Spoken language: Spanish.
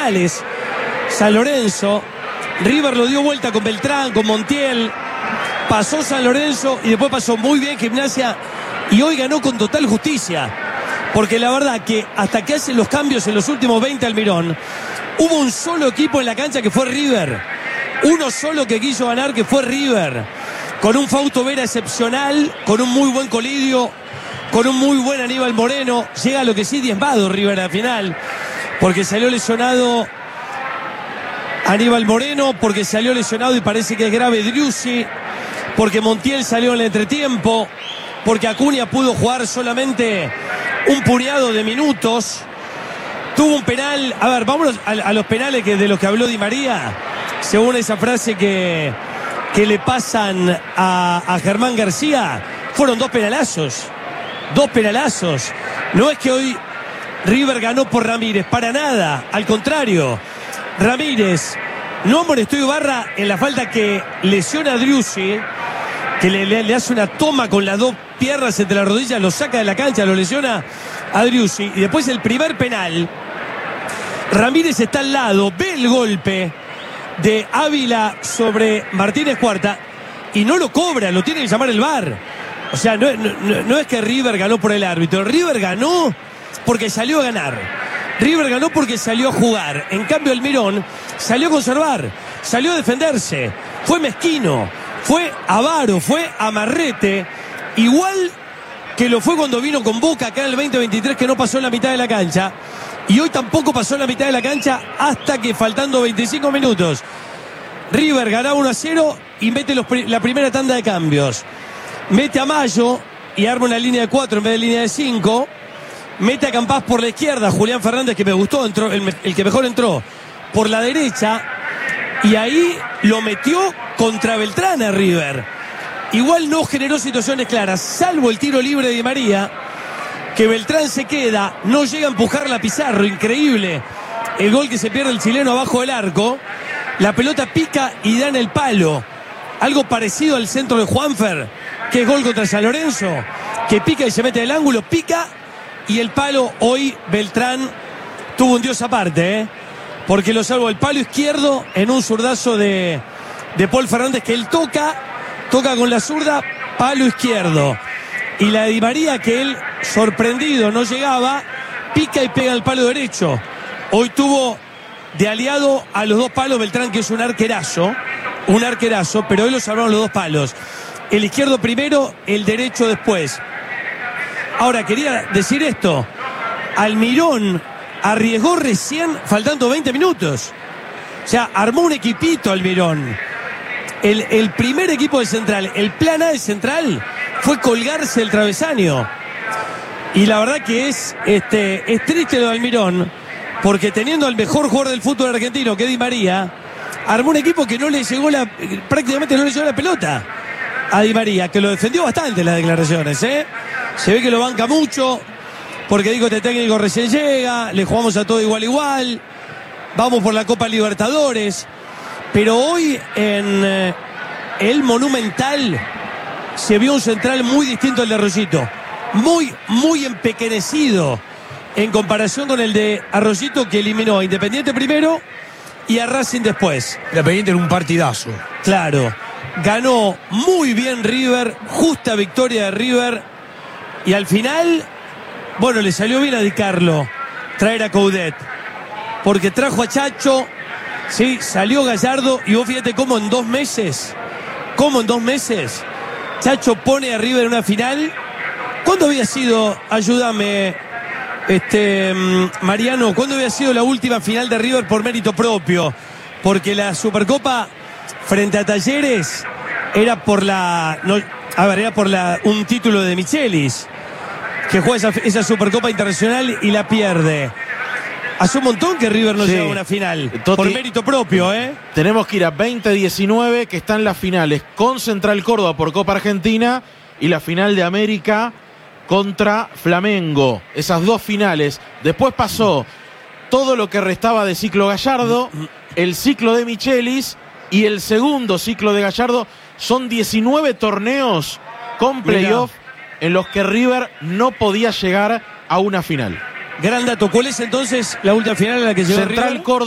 finales. San Lorenzo, River lo dio vuelta con Beltrán, con Montiel, pasó San Lorenzo y después pasó muy bien Gimnasia y hoy ganó con total justicia, porque la verdad que hasta que hacen los cambios en los últimos 20 Almirón, hubo un solo equipo en la cancha que fue River, uno solo que quiso ganar, que fue River, con un Fausto Vera excepcional, con un muy buen Colidio, con un muy buen Aníbal Moreno. Llega lo que sí diezmado River a la final, porque salió lesionado Aníbal Moreno, porque salió lesionado y parece que es grave Driussi, porque Montiel salió en el entretiempo, porque Acuña pudo jugar solamente un puñado de minutos. Tuvo un penal. A ver, vámonos a los penales de los que habló Di María, según esa frase que le pasan a Germán García. Fueron dos penalazos. No es que hoy River ganó por Ramírez, para nada, al contrario. Ramírez no amonestó a Ibarra en la falta que lesiona a Driussi, que le hace una toma con las dos piernas entre las rodillas, lo saca de la cancha, lo lesiona a Driussi. Y después el primer penal, Ramírez está al lado, ve el golpe de Ávila sobre Martínez Cuarta y no lo cobra, lo tiene que llamar el VAR. O sea, no es que River ganó por el árbitro, River ganó porque salió a ganar. River ganó porque salió a jugar. En cambio Almirón salió a conservar, salió a defenderse, fue mezquino, fue avaro, fue amarrete, igual que lo fue cuando vino con Boca acá en el 2023, que no pasó en la mitad de la cancha, y hoy tampoco pasó en la mitad de la cancha hasta que faltando 25 minutos River gana 1-0 y mete la primera tanda de cambios. Mete a Mayo y arma una línea de 4 en vez de línea de 5. Mete a Campás por la izquierda, Julián Fernández, que me gustó, entró, el que mejor entró, por la derecha. Y ahí lo metió contra Beltrán a River. Igual no generó situaciones claras, salvo el tiro libre de Di María, que Beltrán se queda, no llega a empujar la Pizarro, increíble. El gol que se pierde el chileno abajo del arco. La pelota pica y da en el palo. Algo parecido al centro de Juanfer, que es gol contra San Lorenzo, que pica y se mete en el ángulo, pica. Y el palo, hoy Beltrán tuvo un dios aparte, porque lo salvó el palo izquierdo en un zurdazo de Paul Fernández, que él toca con la zurda, palo izquierdo. Y la de Di María, que él, sorprendido, no llegaba, pica y pega el palo derecho. Hoy tuvo de aliado a los dos palos Beltrán, que es un arquerazo, pero hoy lo salvaron los dos palos. El izquierdo primero, el derecho después. Ahora, quería decir esto. Almirón arriesgó recién, faltando 20 minutos. O sea, armó un equipito Almirón. El primer equipo de Central, el plan A de Central, fue colgarse el travesaño. Y la verdad que es triste lo de Almirón, porque teniendo al mejor jugador del fútbol argentino, que es Di María, armó un equipo que prácticamente no le llegó la pelota a Di María, que lo defendió bastante en las declaraciones, Se ve que lo banca mucho, porque dijo, este técnico recién llega, le jugamos a todo igual, vamos por la Copa Libertadores. Pero hoy en el Monumental se vio un Central muy distinto al de Arroyito, muy empequeñecido en comparación con el de Arroyito, que eliminó a Independiente primero y a Racing después. Independiente en un partidazo. Claro, ganó muy bien River, justa victoria de River. Y al final, bueno, le salió bien a Di Carlo traer a Coudet, porque trajo a Chacho, sí, salió Gallardo, y vos fíjate cómo en 2 meses, Chacho pone a River en una final. ¿Cuándo había sido, ayúdame, Mariano, cuándo había sido la última final de River por mérito propio? Porque la Supercopa frente a Talleres era por un título de Michelis, que juega esa Supercopa Internacional y la pierde. Hace un montón que River no llega a una final, Toti, por mérito propio, Tenemos que ir a 2019, que están las finales con Central Córdoba por Copa Argentina y la final de América contra Flamengo. Esas 2 finales. Después pasó todo lo que restaba de ciclo Gallardo, el ciclo de Michelis y el segundo ciclo de Gallardo. Son 19 torneos con playoff en los que River no podía llegar a una final. Gran dato. ¿Cuál es entonces la última final a la que llegó Central River? Córdoba.